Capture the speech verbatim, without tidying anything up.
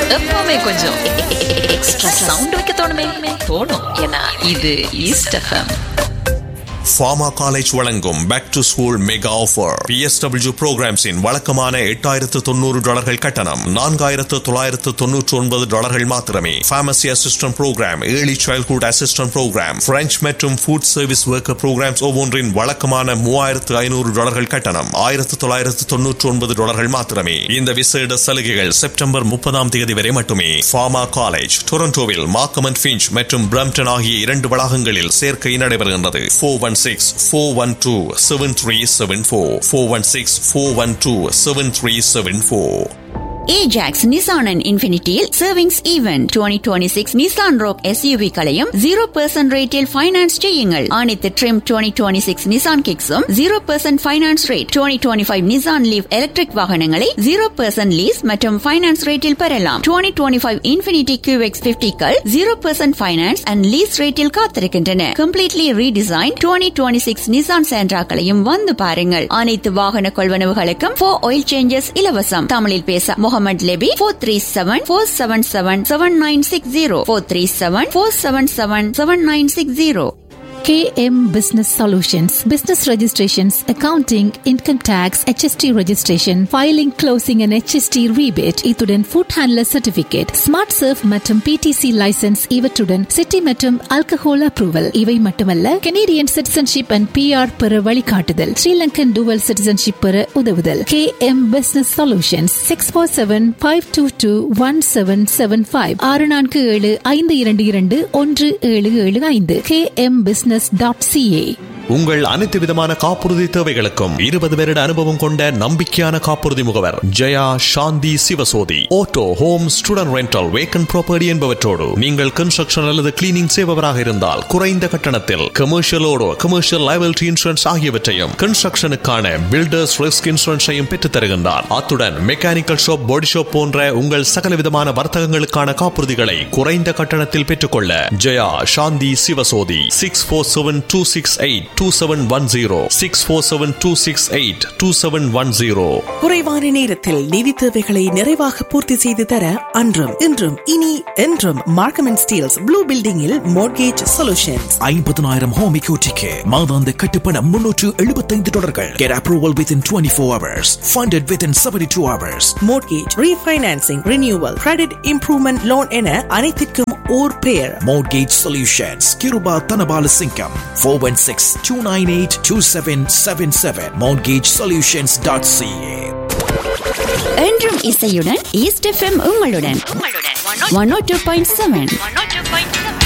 எப்பவுமே கொஞ்சம் extra sound வைக்க தோணுமே தோணும். ஏன்னா இது ஈஸ்ட் எஃப்எம். ஃபார்மா காலேஜ் வழங்கும் back to school mega offer. B S W programs இன் வழக்கமான எட்டாயிரத்து தொண்ணூறு டாலர்கள் கட்டணம் நான்காயிரத்து தொள்ளாயிரத்து தொன்னூற்று ஒன்பது டாலர்கள் மாத்திரமே. Pharmacy assistant program, early childhood assistant program, French மற்றும் ஃபுட் சர்வீஸ் ஒர்க்கர் புரோகிராம்ஸ் ஒவ்வொன்றின் வழக்கமான மூவாயிரத்து ஐநூறு டாலர்கள் கட்டணம் ஆயிரத்து தொள்ளாயிரத்து தொன்னூற்று ஒன்பது டாலர்கள் மாத்திரமே. இந்த விசேட சலுகைகள் செப்டம்பர் முப்பதாம் தேதி வரை மட்டுமே. ஃபார்மா காலேஜ் டொரண்டோவில் மார்க்கம் அண்ட் ஃபிஞ்ச் மற்றும் பிரம்டன் ஆகிய இரண்டு வளாகங்களில் சேர்க்கை நடைபெறுகின்றது. Four one six four one two seven three seven four four one six four one two seven three seven four. Ajax Nissan and Infinityயில் savings event twenty twenty-six Nissan Rogue S U V களையும் zero percent ரேட்டில் finance செய்யுங்கள். அனைத்து trim twenty twenty-six Nissan Kicks-உம் zero percent finance rate. twenty twenty-five Nissan Leaf electric வாகனங்களை zero percent lease மற்றும் finance ரேட்டில் பெறலாம். twenty twenty-five Infinity Q X fifty-கள் zero percent finance and lease ரேட்டில் காத்திருக்கின்றன. Completely redesign twenty twenty-six Nissan Sentra-களையும் வந்து பாருங்கள். அனைத்து வாகன கொள்வனவுகளுக்கும் four oil changes இலவசம். தமிழில் பேச Mohammed Lebi four three seven four seven seven seven nine six zero four three seven four seven seven seven nine six zero. K M Business Solutions, business registrations, accounting, income tax, H S T registration, filing, closing and H S T rebate, இத்துடன் food handler certificate, smart surf மற்றும் P T C license இவற்றுடன் city மற்றும் alcohol approval. இவை மட்டுமல்ல, Canadian citizenship and P R பெற வழிகாட்டுதல், Sri Lankan dual citizenship பெற உதவுதல். K M Business Solutions six four seven five two two one seven seven five ஆறு நான்கு ஏழு ஐந்து இரண்டு இரண்டு ஒன்று ஏழு ஏழு ஐந்து. K M Business dot C A. உங்கள் அனைத்து விதமான காப்புறுதி தேவைகளுக்கும் இருபது வருட அனுபவம் கொண்ட நம்பிக்கையான காப்புறுதி முகவர் ஜெயா சாந்தி Sivasothy. Auto, home, student rental, vacant property என்பவற்றோடு நீங்கள் கன்ஸ்ட்ரக்ஷன் அல்லது கிளீனிங் செய்பவராக இருந்தால் குறைந்த கட்டணத்தில் கமர்ஷியலோடு கமர்ஷியல் லைபிலிட்டி இன்சூரன்ஸ் ஆகியவற்றையும் கன்ஸ்ட்ரக்ஷனுக்கான பில்டர்ஸ் ரிஸ்க் இன்சூரன்ஸையும் பெற்றுத் தருகின்றார். அத்துடன் மெக்கானிக்கல் ஷாப், பாடி ஷாப் போன்ற உங்கள் சகல விதமான வர்த்தகங்களுக்கான காப்புறுதிகளை குறைந்த கட்டணத்தில் பெற்றுக்கொள்ள ஜெயா சாந்தி Sivasothy six four seven two six eight two seven one zero six four seven two six eight two seven one zero. குறைவான நேரத்தில் நிதி தேவைகளை நிறைவாக பூர்த்தி செய்து தர அன்றும் இன்றும் இனி என்றும் மார்க்கம் அண்ட் ஸ்டீல்ஸ் ப்ளூ பில்டிங்கில் மார்ட்கேஜ் சொல்யூஷன்ஸ். ஐம்பதனாயிரம் ஹோம் எக்யூட்டிக்கு மாதாந்த கட்டுப்பணம் முன்னூற்று எழுபத்தைந்து டாலர்கள். Get approval within twenty-four hours. Funded within seventy-two hours. Mortgage, refinancing, renewal, credit improvement loan என அனைத்திற்கும் ஓர் பெயர். Mortgage Solutions. Kiruba Tanabala Singham four one six two nine eight two seven seven seven. mortgage solutions dot c a. என்றும் இசையுடன் east FM உங்களுடன் one oh two point seven.